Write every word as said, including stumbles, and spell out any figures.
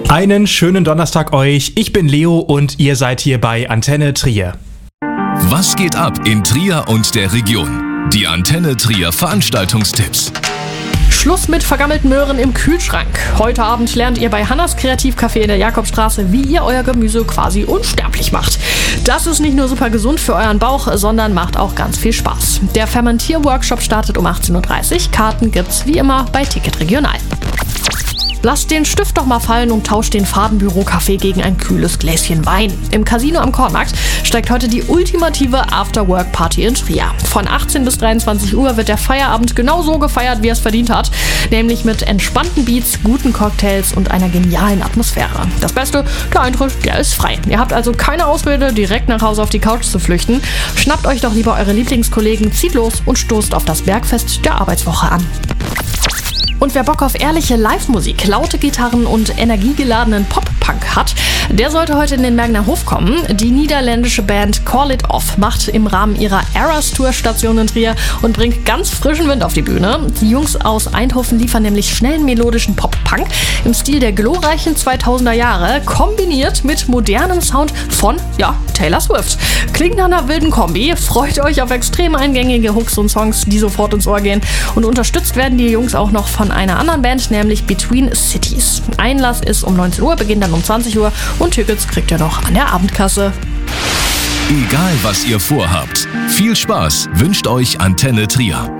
Einen schönen Donnerstag euch. Ich bin Leo und ihr seid hier bei Antenne Trier. Was geht ab in Trier und der Region? Die Antenne Trier Veranstaltungstipps. Schluss mit vergammelten Möhren im Kühlschrank. Heute Abend lernt ihr bei Hannas Kreativcafé in der Jakobstraße, wie ihr euer Gemüse quasi unsterblich macht. Das ist nicht nur super gesund für euren Bauch, sondern macht auch ganz viel Spaß. Der Fermentier-Workshop startet um achtzehn Uhr dreißig. Karten gibt's wie immer bei Ticket Regional. Lasst den Stift doch mal fallen und tauscht den Fadenbüro-Kaffee gegen ein kühles Gläschen Wein. Im Casino am Kornmarkt steigt heute die ultimative After-Work-Party in Trier. Von achtzehn bis dreiundzwanzig Uhr wird der Feierabend genau so gefeiert, wie er es verdient hat. Nämlich mit entspannten Beats, guten Cocktails und einer genialen Atmosphäre. Das Beste, der Eintritt, der ist frei. Ihr habt also keine Ausrede, direkt nach Hause auf die Couch zu flüchten. Schnappt euch doch lieber eure Lieblingskollegen, zieht los und stoßt auf das Bergfest der Arbeitswoche an. Und wer Bock auf ehrliche Live-Musik, laute Gitarren und energiegeladenen Pop-Punk hat, der sollte heute in den Mergener Hof kommen. Die niederländische Band Call It Off macht im Rahmen ihrer Eras Tour Station in Trier und bringt ganz frischen Wind auf die Bühne. Die Jungs aus Eindhoven liefern nämlich schnellen melodischen Pop-Punk im Stil der glorreichen zweitausender Jahre, kombiniert mit modernem Sound von, ja, Taylor Swift. Klingt nach einer wilden Kombi. Freut euch auf extrem eingängige Hooks und Songs, die sofort ins Ohr gehen. Und unterstützt werden die Jungs auch noch von einer anderen Band, nämlich Between Cities. Einlass ist um neunzehn Uhr, beginnt dann um zwanzig Uhr und Tickets kriegt ihr noch an der Abendkasse. Egal was ihr vorhabt, viel Spaß wünscht euch Antenne Trier.